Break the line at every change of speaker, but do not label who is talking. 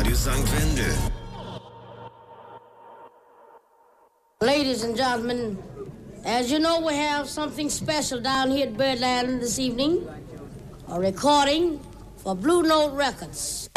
Radio St. Wendel.
Ladies and gentlemen, as you know, we have something special down here at Birdland this evening. A recording for Blue Note Records.